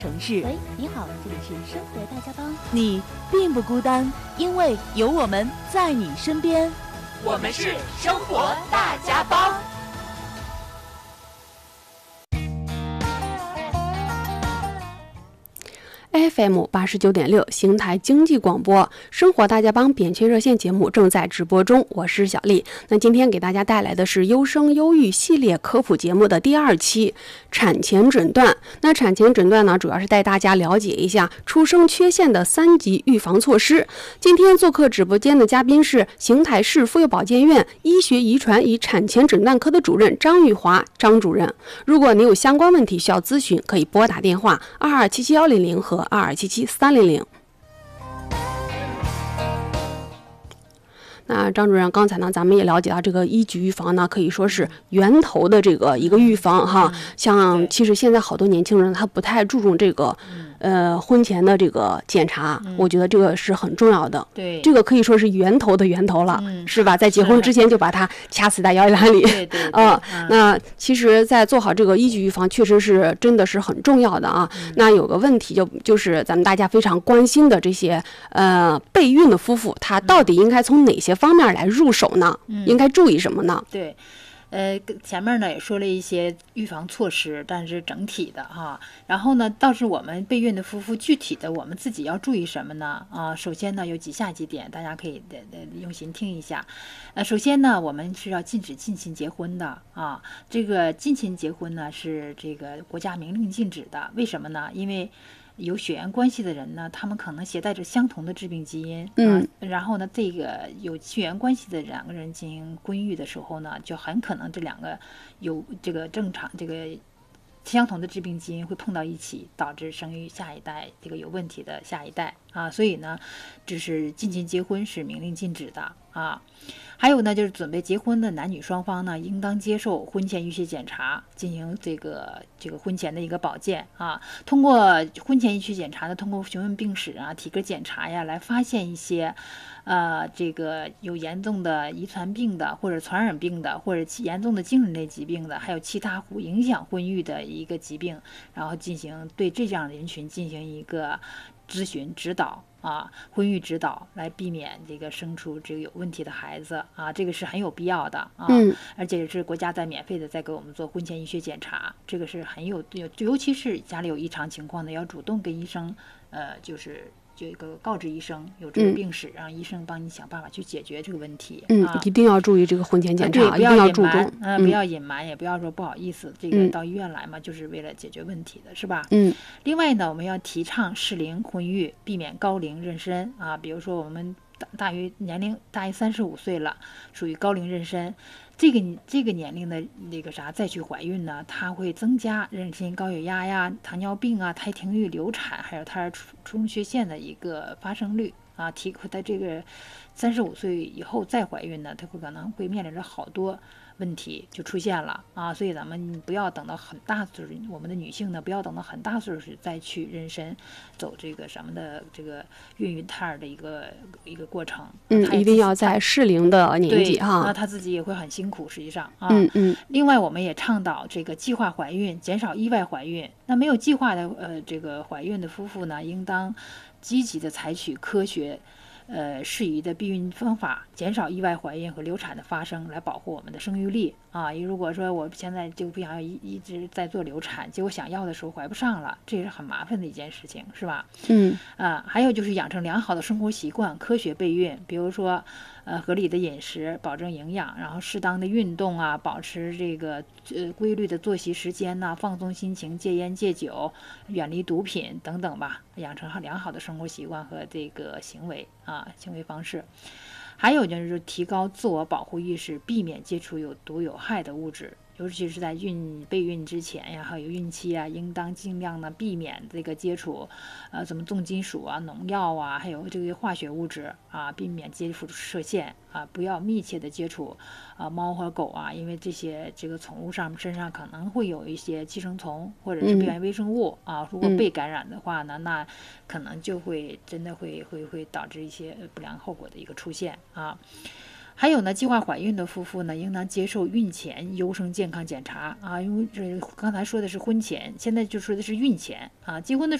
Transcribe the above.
城市。 喂，你好，这里是生活大家帮。 你并不孤单，因为有我们在你身边。 我们是生活大家帮。 FM 89.6邢台经济广播生活大家帮扁鹊热线节目正在直播中，我是小丽。那今天给大家带来的是优生优育系列科普节目的第2期产前诊断。那产前诊断呢，主要是带大家了解一下出生缺陷的3级预防措施。今天做客直播间的嘉宾是邢台市妇幼保健院医学遗传与产前诊断科的主任张玉华张主任。如果你有相关问题需要咨询，可以拨打电话2277-100和2277-300。那张主任，刚才呢，咱们也了解到，这个一级预防呢，可以说是源头的这个一个预防哈。像其实现在好多年轻人他不太注重这个，婚前的这个检查，我觉得这个是很重要的。 对， 这个可以说是源头的源头了，是吧？在结婚之前就把它掐死在摇篮里。 对。 那其实，在做好这个一级预防，确实是真的是很重要的啊。那有个问题就是咱们大家非常关心的这些备孕的夫妇，他到底应该从哪些方面来入手呢？应该注意什么呢？ 对。前面呢也说了一些预防措施，但是整体的哈。然后呢，倒是我们备孕的夫妇具体的我们自己要注意什么呢？首先呢有以下几点，大家可以用心听一下。首先呢，我们是要禁止近亲结婚的啊。这个近亲结婚呢是这个国家明令禁止的，为什么呢？因为有血缘关系的人呢，他们可能携带着相同的致病基因，然后呢，这个有血缘关系的2个人进行婚育的时候呢，就很可能这2个有这个这个相同的致病基因会碰到一起，导致生育下一代这个有问题的下一代啊。所以呢，就是近亲结婚是明令禁止的啊。还有呢，就是准备结婚的男女双方呢，应当接受婚前预血检查，进行这个婚前的一个保健啊。通过婚前预血检查呢，通过询问病史啊、体格检查呀，来发现一些这个有严重的遗传病的，或者传染病的，或者严重的精神类疾病的，还有其他影响婚育的一个疾病，然后进行对这样的人群进行一个咨询指导啊，婚育指导，来避免这个生出这个有问题的孩子啊，这个是很有必要的啊。而且是国家在免费的在给我们做婚前医学检查，这个是很有，尤其是家里有异常情况的，要主动跟医生就是这个告知医生有这个病史，让医生帮你想办法去解决这个问题。 一定要注意这个婚前检查， 一定要注重。 不要隐瞒，也不要说不好意思，这个到医院来嘛，就是为了解决问题的，是吧？另外呢，我们要提倡适龄婚育，避免高龄妊娠啊。比如说我们年龄大于35岁了，属于高龄妊娠。这个年龄的再去怀孕呢，它会增加妊娠高血压呀、糖尿病啊、胎停育、流产，还有胎儿出生缺陷的一个发生率啊。在这个35岁以后再怀孕呢，它可能会面临着好多问题就出现了啊。所以咱们不要等到很大岁数，我们的女性呢，不要等到很大岁数再去妊娠，走这个什么的这个孕育胎儿的一个过程。 一定要在适龄的年纪哈。 那她自己也会很辛苦，实际上啊。另外，我们也倡导这个计划怀孕，减少意外怀孕。那没有计划的这个怀孕的夫妇呢，应当积极的采取科学适宜的避孕方法，减少意外怀孕和流产的发生，来保护我们的生育力啊。如果说我现在就不想要一直在做流产，结果想要的时候怀不上了，这是很麻烦的一件事情，是吧？还有就是养成良好的生活习惯，科学备孕，比如说合理的饮食，保证营养，然后适当的运动啊，保持这个规律的作息时间呐，放松心情，戒烟戒酒，远离毒品等等吧，养成良好的生活习惯和这个行为方式。还有就是提高自我保护意识，避免接触有毒有害的物质，尤其是在备孕之前呀，还有孕期啊，应当尽量的避免这个接触什么重金属啊、农药啊，还有这个化学物质啊，避免接触射线啊，不要密切的接触猫和狗啊，因为这个宠物身上可能会有一些寄生虫或者是病原微生物啊，如果被感染的话呢，那可能就会真的会导致一些不良后果的一个出现啊。 还有呢，计划怀孕的夫妇呢，应当接受孕前优生健康检查啊，因为这刚才说的是婚前，现在就说的是孕前啊。结婚的